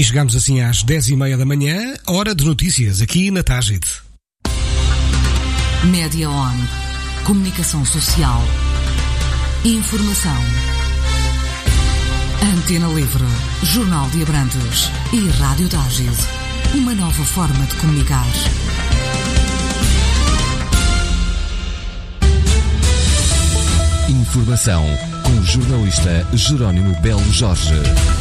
E chegamos assim às 10h30 da manhã, hora de notícias, aqui na Tágide. Média On. Comunicação social. Informação. Antena Livre. Jornal de Abrantes. E Rádio Tágide. Uma nova forma de comunicar. Informação com o jornalista Jerónimo Belo Jorge.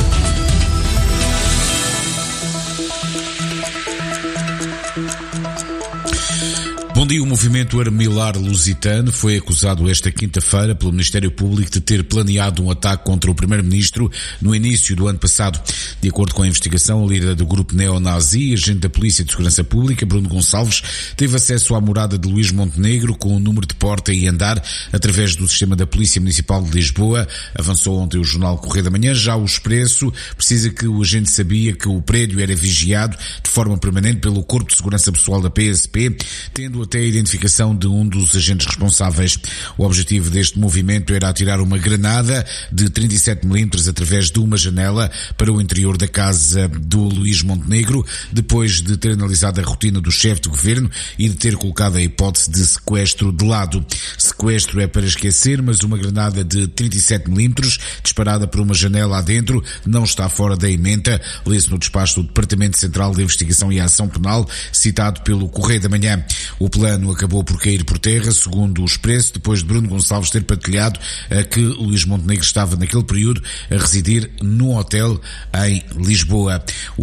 Bom dia. O movimento Armilar Lusitano foi acusado esta quinta-feira pelo Ministério Público de ter planeado um ataque contra o Primeiro-Ministro no início do ano passado. De acordo com a investigação, a líder do grupo neonazi, agente da Polícia de Segurança Pública, Bruno Gonçalves, teve acesso à morada de Luís Montenegro com o número de porta e andar através do sistema da Polícia Municipal de Lisboa. Avançou ontem o jornal Correio da Manhã. Já o Expresso precisa que o agente sabia que o prédio era vigiado de forma permanente pelo Corpo de Segurança Pessoal da PSP, tendo até a identificação de um dos agentes responsáveis. O objetivo deste movimento era atirar uma granada de 37mm através de uma janela para o interior da casa do Luís Montenegro, depois de ter analisado a rotina do chefe de governo e de ter colocado a hipótese de sequestro de lado. Sequestro é para esquecer, mas uma granada de 37mm disparada por uma janela adentro não está fora da ementa, lê-se no despacho do Departamento Central de Investigação e Ação Penal, citado pelo Correio da Manhã. O plano acabou por cair por terra, segundo o Expresso, depois de Bruno Gonçalves ter partilhado que Luís Montenegro estava naquele período a residir num hotel em Lisboa.